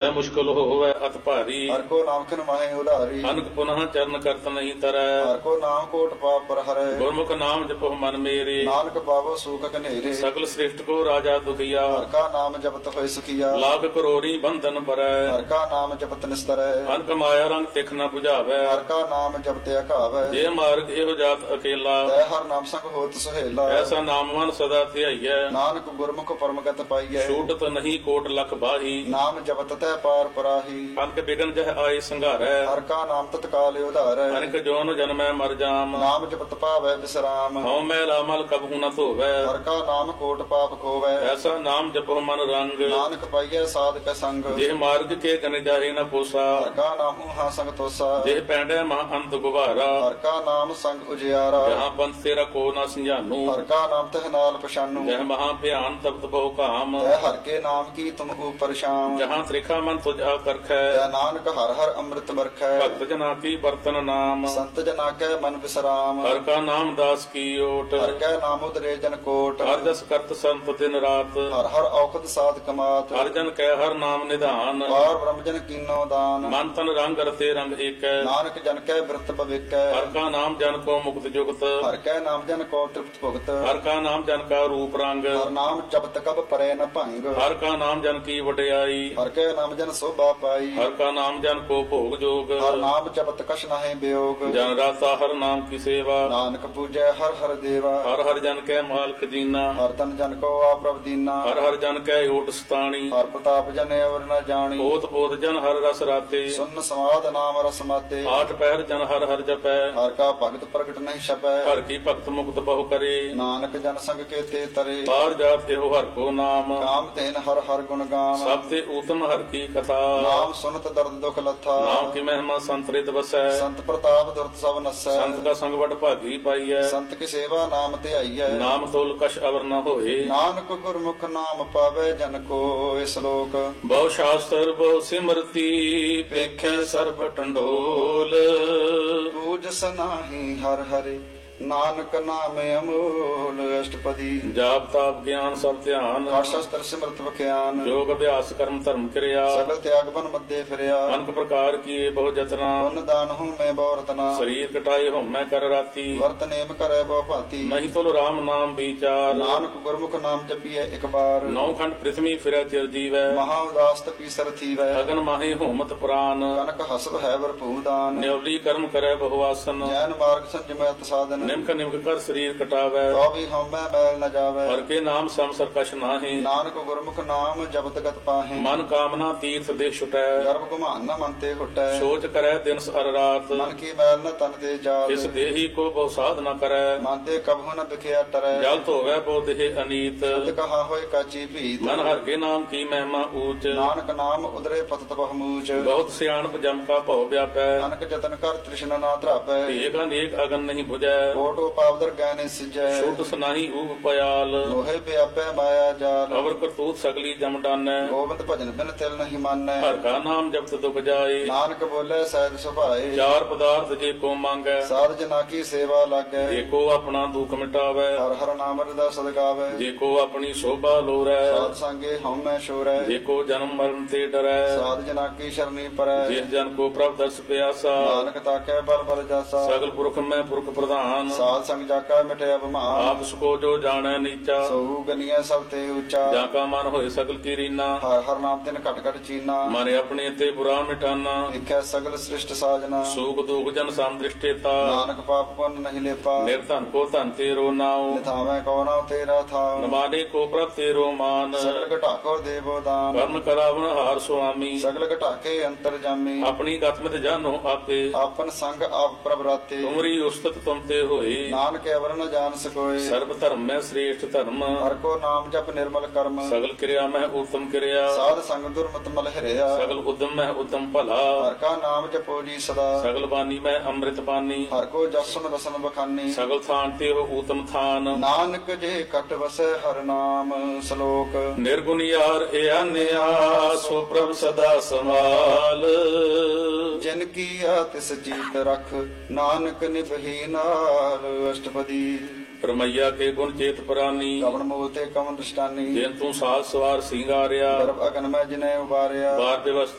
ਜਹ ਮੁਸ਼ਕਲ ਹੋਵੇ ਅਤ ਭਾਰੀ। ਹਰ ਕੋ ਨਾਮ ਖਿਨ ਮਾਹੇ ਉਧਾਰੀ। ਅਨਕ ਪੁਨః ਚਰਨ ਕਰਤ ਨਹੀਂ ਤਰੈ। ਹਰ ਕੋ ਨਾਮ ਕੋਟ ਪਾਪ ਪਰ ਹਰੈ। ਗੁਰਮੁਖ ਨਾਮ ਜਪੋ ਮਨ ਮੇਰੇ। ਨਾਨਕ ਪਾਵੋ ਸੂਖ ਘਨੇਰੇ। ਸਗਲ ਸ੍ਰਿਸ਼ਟ ਕੋ ਰਾਜਾ ਦੁਖੀਆ। ਹਰ ਕਾ ਨਾਮ ਜਪਤ ਹੋਇ ਸੁਖੀਆ। ਲਾਖ ਕਰੋੜੀ ਬੰਧਨ ਪਰੈ। ਹਰ ਕਾ ਨਾਮ ਜਪਤ ਨਿਸਤਰੈ। ਅਨਕ ਮਾਇਆ ਰੰਗ ਤਿਖ ਨ 부ਝਾਵੈ। ਹਰ ਕਾ ਨਾਮ ਜਪਤੇ ਅਘਾਵੈ। ਜੇ ਮਾਰਗ ਇਹੋ ਜਾਤ ਅਕੇਲਾ। ਤੈ ਹਰ ਨਾਮ ਸੰਗ ਹੋਤ ਸੁਹੇਲਾ। ਐਸਾ ਨਾਮ ਮਨ ਸਦਾ ਧਿਆਈਐ। ਨਾਨਕ ਗੁਰਮੁਖ ਪਰਮਗਤ ਪਾਈਐ। ਛੂਟਤ ਨਹੀਂ ਕੋਟ ਲਖ ਬਾਹੀ। ਨਾਮ ਜਪਤ ਤੈ ਪਾਰ ਪਰਾਹੀ। ਅਨਕ ਬਿਗਨ ਜਹ ਆਏ ਸੰਘਾਰੈ। ਹਰ ਕਾ ਨਾਮ ਤਤਕਾਲ ਉਧਾਰੈ। ਅਨਕ ਜੋਨ ਜਨਮੈ ਮਰ ਜਾਮ। ਨਾਮ ਜਪਤ ਪਾਵੈ ਵਿਸਰਾਮ। ਹਉ ਮੈਲਾ ਮਲ ਕਬਹੂ ਨ ਧੋਵੈ। ਹਰ ਕਾ ਨਾਮ ਕੋਟ ਪਾਪ ਖੋਵੈ। ਐਸਾ ਨਾਮ ਜਪੋ ਮਨ ਰੰਗ। ਨਾਨਕ ਪਾਈਐ ਸਾਧਕ ਸੰਗ। ਜਿਹ ਮਾਰਗ ਕੇ ਗਨ ਜਾਹੇ ਨ ਪੋਸਾ। ਹਰ ਕਾ ਨਾਮ ਹਾਂ ਸੰਗ ਤੋਸਾ। ਜਿਹ ਪੈਂਡੈ ਮਹਾ ਅੰਤ ਗੁਬਾਰਾ। ਹਰ ਕਾ ਨਾਮ ਸੰਗ ਉਜਿਆਰਾ। ਜਹਾਂ ਪੰਥ ਤੇਰਾ ਕੋ ਨ ਸੰਜਾਨੂ। ਹਰ ਕਾ ਨਾਮ ਤਹ ਨਾਲ ਪਛਾਨੂ। ਜਹ ਮਹਾ ਭਿਆਨ ਤਪਤ ਬਹੁ ਕਾਮ। ਤੈ ਹਰ ਕੇ ਨਾਮ ਕੀ ਤੁਮ ਉਪਰ ਸ਼ਾਮ। ਜਹਾਂ ਤ੍ਰਿਖਾ ਮਨ ਤੁਝ ਆਕਰਖੈ। ਤੈ ਨਾਨਕ ਹਰ ਹਰ ਅੰਮ੍ਰਿਤ ਵਰਖੈ। ਭਗਤ ਜਨਾ ਕੀ ਬਰਤਨ ਨਾਮ। ਸੰਤ ਜਨਾ ਕੈ ਮਨ ਵਿਸਰਾਮ। ਹਰ ਕਾ ਨਾਮ ਦਾਸ ਕੀ ਓਟ। ਹਰ ਕੈ ਨਾਮ ਉਦਰੇ ਜਨ ਕੋਟ। ਹਰ ਜਸ ਕਰਤ ਸੰਤ ਦਿਨ ਰਾਤ। ਹਰ ਹਰ ਔਖਦ ਸਾਧ ਕਮਾਤ। ਹਰ ਜਨ ਕੈ ਹਰ ਨਾਮ ਨਿਧਾਨ। ਪਾਰ ਬ੍ਰਹਮ ਜਨ ਕੀਨੋ ਦਾਨ। ਮਨ ਤਨ ਰੰਗ ਰਤੇ ਰੰਗ ਏਕੈ। ਨਾਨਕ ਜਨ ਕੈ ਬਿਰਤ ਭਵਿਕੈ। ਹਰ ਕਾ ਨਾਮ ਜਨ ਕੋ ਮੁਕਤ ਜੁਗਤ। ਹਰ ਕੈ ਨਾਮ ਜਨ ਕੋ ਤ੍ਰਿਪਤ ਭੁਗਤ। ਹਰ ਕਾ ਨਾਮ ਜਨ ਕਾ ਰੂਪ ਰੰਗ। ਹਰ ਨਾਮ ਜਪਤ ਕਬ ਪਰੈ ਨ ਭੰਗ। ਹਰ ਕਾ ਨਾਮ ਜਨ ਕੀ ਵਡਿਆਈ। ਹਰ ਕੈ ਨਾਮ ਜਨ ਸੋਭਾ ਪਾਈ। ਹਰ ਕਾ ਨਾਮ ਜਨ ਕੋ ਭੋਗ ਜੋਗ। ਹਰ ਨਾਮ ਜਪਤ ਕਛ ਨਾਹਿ ਬਿਯੋਗ। ਜਨ ਰਾਤਾ ਹਰ ਨਾਮ ਕੀ ਸੇਵਾ। ਨਾਨਕ ਪੂਜੈ ਹਰ ਹਰ ਦੇਵਾ। ਹਰ ਹਰ ਜਨ ਕੈ ਮਾਲਕ ਦੀਨਾ। ਹਰ ਤਨ ਜਨ ਕੋ ਆਪ੍ਰਭ ਦੀਨਾ। ਹਰ ਹਰ ਜਨ ਕੈ ਓਟ ਸਤਾਣੀ। ਹਰ ਪ੍ਰਤਾਪ ਜਨ ਅਵਰ ਨ ਜਾਣੀ। ਓਤ ਪੋਤ ਜਨ ਹਰ ਰਸ ਰਾਤੇ। ਸੁਨ ਸਮਾਦ ਨਾਮ ਰਸ ਮਾਤੇ। ਆਠ ਪਹਿਰ ਜਨ ਹਰ ਹਰ ਜਪੈ। ਹਰ ਕਾ ਭਗਤ ਪ੍ਰਗਟ ਨਹੀਂ ਛਪੈ। ਹਰ ਕੀ ਭਗਤ ਮੁਕਤ ਬਹੁ ਕਰੇ। ਨਾਨਕ ਜਨ ਸੰਗ ਕੇ ਤੇ ਤਰੇ। ਬਾਰ ਜਾਤ ਇਹੋ ਹਰ ਕੋ ਨਾਮ। ਕਾਮ ਤੇਨ ਹਰ ਹਰ ਗੁਣ ਗਾਮ। ਸਭ ਤੇ ਊਤਮ ਹਰ ਕੀ ਕਥਾ। ਨਾਮ ਸੁਨਤ ਦਰਦ ਦੁਖ ਲੱਥਾ। ਨਾਮ ਕੀ ਮਹਿਮਾ ਸੰਤਰਿਤ ਵਸੈ। ਸੰਤ ਪ੍ਰਤਾਪ ਦੁਰਤ ਸਭ ਨਸੈ। ਸੰਤ ਦਾ ਸੰਗ ਵਡ ਭਾਗੀ ਪਾਈਐ। ਸੰਤ ਕੀ ਸੇਵਾ ਨਾਮ ਧਿਆਈਐ। ਨਾਮ ਤੋਲ ਕਛ ਅਵਰ ਨ ਹੋਏ। ਨਾਨਕ ਗੁਰਮੁਖ ਨਾਮ ਪਾਵੇ ਜਨ ਕੋ। ਇਸ ਲੋਕ ਬਹੁ ਸ਼ਾਸਤਰ ਬਹੁ ਸਿਮਰਤੀ। ਵੇਖੈ ਸਰਬ ਟੰਡੋਲ। ਪੂਜਸ ਨਾਹੀ ਹਰ ਹਰਿ। ਨਾਨਕ ਨਾਮ ਅਮੋਲ। ਅਸ਼ਟਪਦੀ ਜਾਪ ਤਾਪ ਗਿਆਨ ਸਭ ਧਿਆਨ। ਹਰ ਸ਼ਸਤਰ ਸਿਮਰਤ ਬਖਿਆਨ। ਜੋਗ ਅਭਿਆਸ ਕਰਮ ਧਰਮ ਕਿਰਿਆ। ਸਗਲ ਤਿਆਗ ਬਨ ਮੱਦੇ ਫਿਰਿਆ। ਅਨਕ ਪ੍ਰਕਾਰ ਕੀਏ ਬਹੁ ਜਤਨਾ। ਪੁੰਨ ਦਾਨ ਹੂੰ ਮੈਂ ਬਹੁ ਰਤਨਾ। ਸਰੀਰ ਕਟਾਏ ਹਉਮੈ ਕਰ ਰਾਤੀ। ਵਰਤ ਨੇਮ ਕਰੈ ਬਹੁ ਭਾਂਤੀ। ਨਹੀਂ ਤੁਲ ਰਾਮ ਨਾਮ ਵਿਚਾਰ। ਨਾਨਕ ਗੁਰਮੁਖ ਨਾਮ ਜਪੀਐ ਇਕ ਬਾਰ। ਨੌ ਖੰਡ ਪ੍ਰਿਥਵੀ ਫਿਰੈ ਚਿਰ ਜੀਵੈ। ਮਹਾ ਉਦਾਸ ਤਪੀ ਸਰ ਥੀਵੈ। ਅਗਨ ਮਾਹੇ ਹੋਮਤ ਪ੍ਰਾਨ। ਕਨਕ ਹਸਬ ਹੈ ਵਰਪੂ ਦਾਨ। ਨਿਉਲੀ ਕਰਮ ਕਰੈ ਬਹੁ ਆਸਨ। ਜੈਨ ਮਾਰਗ ਸੰਜਮੈ ਸਾਧਨ। ਨਿਮਕ ਨਿਮਕ ਕਰ ਸਰੀਰ ਕਟਾਵੈ। ਤੋ ਵੀ ਹਉਮੈ ਮੈਲ ਨ ਜਾਵੈ। ਹਰ ਕੇ ਨਾਮ ਸੰਸਰ ਕਛ ਨਾਹੀ। ਨਾਨਕ ਗੁਰਮੁਖ ਨਾਮ ਜਪਤ ਗਤ ਪਾਹੇ। ਮਨ ਕਾਮਨਾ ਤੀਰਥ ਦੇ ਛੁਟੈ। ਗਰਭ ਗੁਮਾਨ ਨ ਮਨ ਤੇ ਹੁਟੈ। ਸੋਚ ਕਰੈ ਦਿਨ ਅਰ ਰਾਤ। ਮਨ ਕੀ ਮੈਲ ਨ ਤਨ ਤੇ ਜਾਤ। ਇਸ ਦੇਹੀ ਕੋ ਬਹੁ ਸਾਧ ਨ ਕਰੈ। ਮਨ ਤੇ ਕਬਹੁ ਨ ਬਿਖਿਆ ਟਰੈ। ਜਲ ਧੋਵੈ ਬਹੁ ਦੇਹ ਅਨੀਤ। ਸ਼ਬਦ ਕਹਾ ਹੋਇ ਕਾਚੀ ਭੀਤ। ਮਨ ਹਰ ਕੇ ਨਾਮ ਕੀ ਮਹਿਮਾ ਊਚ। ਨਾਨਕ ਨਾਮ ਉਦਰੇ ਪਤਤ ਬਹੁ ਮੂਚ। ਬਹੁਤ ਸਿਆਣਪ ਜਮ ਕਾ ਭਉ ਵਿਆਪੈ। ਨਾਨਕ ਜਤਨ ਕਰ ਤ੍ਰਿਸ਼ਨਾ ਨਾ ਧਰਾਪੈ। ਏਕ ਅਨੇਕ ਅਗਨ ਨਹੀਂ 부ਜੈ। ਕੋਟੋ ਪਾਵਦਰ ਗੈਨੇ ਸਿਜੈ। ਛੁਟ ਸੁਨਾਹੀ ਊਪ ਪਿਆਲ। ਲੋਹੇ ਪਿਆਪੈ ਮਾਇਆ ਜਾਲ। ਅਵਰ ਕਰਤੂਤ ਸਗਲੀ ਜਮ ਡਾਨੈ। ਗੋਬਿੰਦ ਭਜਨ ਬਿਨ ਤਿਲ ਨਹੀਂ ਮਾਨੈ। ਹਰ ਕਾ ਨਾਮ ਜਪਤ ਦੁਖ ਜਾਏ। ਨਾਨਕ ਬੋਲੇ ਸਹਿਜ ਸੁਭਾਏ। ਚਾਰ ਪਦਾਰਥ ਜੇ ਕੋ ਮੰਗੈ। ਸਾਧ ਜਨਾ ਕੀ ਸੇਵਾ ਲਾਗੈ। ਜੇ ਕੋ ਆਪਣਾ ਦੁਖ ਮਿਟਾਵੈ। ਹਰ ਹਰ ਨਾਮ ਰਦਾ ਸਦਗਾਵੈ। ਜੇ ਕੋ ਆਪਣੀ ਸ਼ੋਭਾ ਲੋਰੈ। ਸਾਧ ਸੰਗੇ ਹਉਮੈ ਛੋਰੈ। ਜੇ ਕੋ ਜਨਮ ਮਰਨ ਤੇ ਡਰੈ। ਸਾਧ ਜਨਾ ਕੀ ਸ਼ਰਨੀ ਪਰੈ। ਜਿਸ ਜਨ ਕੋ ਪ੍ਰਭ ਦਰਸ ਪਿਆਸਾ। ਨਾਨਕ ਤਾਕੈ ਬਲ ਬਲ ਜਾਸਾ। ਸਗਲ ਪੁਰਖ ਮੈਂ ਪੁਰਖ ਪ੍ਰਧਾਨ। ਸਾਧ ਸੰਗ ਜਾਕਾ ਮਿਟਿਆ ਬਿਮਾਨ। ਆਪ ਸਕੋ ਜੋ ਜਾਣੈ ਨੀਚਾ। ਸੋ ਗਨੀਐ ਸਭ ਤੇ ਉੱਚਾ। ਜਾਂ ਕਾ ਮਨ ਹੋਏ ਸਗਲ ਕੀ ਰੀਨਾ। ਹਰ ਹਰ ਨਾਮ ਤਿਨ ਘਟ ਘਟ ਚੀਨਾ। ਮਨ ਆਪਣੇ ਤੇ ਬੁਰਾ ਮਿਟਾਨਾ। ਦੇਖੈ ਸਗਲ ਸ੍ਰਿਸ਼ਟ ਸਾਜਨਾ। ਸੂਖ ਦੁਖ ਜਨ ਸਮ ਦ੍ਰਿਸ਼ਟੇਤਾ। ਨਾਨਕ ਪਾਪ ਪੁੰਨ ਨਹੀਂ ਲੇਪਾ। ਨਿਰਧਨ ਕੋ ਧਨ ਤੇਰੋ ਨਾਉ। ਨਿਥਾਵੈ ਕੋ ਨਾਉ ਤੇਰਾ ਥਾਉ। ਨਮਾਨੇ ਕੋ ਪ੍ਰਭ ਤੇਰੋ ਮਾਨ। ਸਗਲ ਘਟਾਕੋ ਦੇਵੋ ਦਾਨ। ਕਰਨ ਕਰਾਵਨ ਹਾਰ ਸੁਆਮੀ। ਸਗਲ ਘਟਾਕੇ ਅੰਤਰ ਜਾਮੀ। ਆਪਣੀ ਗਤਮਿਤ ਜਾਨੋ ਆਪੇ। ਆਪਨ ਸੰਗ ਆਪ ਪ੍ਰਭ ਰਾਤੇ। ਤੁਮਰੀ ਉਸਤਤ ਤੁਮ ਤੇ ਹੋਏ। ਨਾਨਕ ਅਵਰ ਨ ਜਾਣ ਸਕੋਏ। ਸਰਬ ਧਰਮ ਮੈਂ ਸ੍ਰੇਸ਼ਟ ਧਰਮ। ਹਰ ਕੋ ਨਾਮ ਜਪ ਨਿਰਮਲ ਕਰਮ। ਸਗਲ ਕਿਰਿਆ ਮੈਂ ਉਤਮ ਕਿਰਿਆ। ਸਾਧ ਸੰਗ ਦੁਰਮਤ ਮਲ ਹਰਿਆ। ਸਗਲ ਉਦਮ ਮੈਂ ਉਤਮ ਭਲਾ। ਹਰ ਕਾ ਨਾਮ ਜਪੋ ਜੀ ਸਦਾ। ਸਗਲ ਬਾਣੀ ਮੈਂ ਅੰਮ੍ਰਿਤ ਪਾਨੀ। ਹਰ ਕੋ ਜਸਨ ਵਸਨ ਬਖਾਨੀ। ਸਗਲ ਥਾਨ ਤੇ ਹੋ ਊਤਮ ਥਾਨ। ਨਾਨਕ ਜੇ ਕਟ ਵਸੈ ਹਰ ਨਾਮ। ਸ਼ਲੋਕ ਨਿਰਗੁਣ ਯਾਰ ਇਆਨਿਆ। ਸੋ ਪ੍ਰਭ ਸਦਾ ਸਮਾਲ। ਜਿਨ ਕੀਆ ਤਿਸ ਜੀਤ ਰਖ। ਨਾਨਕ ਨਿਭੀ ਨਾਲ। ਅਸ਼ਟਪਦੀ ਪਰਮਈਆ ਕੇ ਗੁਣ ਚੇਤ ਪ੍ਰਾਨੀ। ਕਵਣ ਮੂਲ ਤੇ ਕਵਣ ਦ੍ਰਿਸ਼ਟਾਨੀ। ਜਿਨ ਤੂੰ ਸਾਜ ਸਵਾਰ ਸਿੰਗਾਰਿਆ। ਗਰਭ ਅਗਨ ਮੈਂ ਜਿਨੇ ਉਬਾਰਿਆ। ਬਾਰ ਦਿਵਸ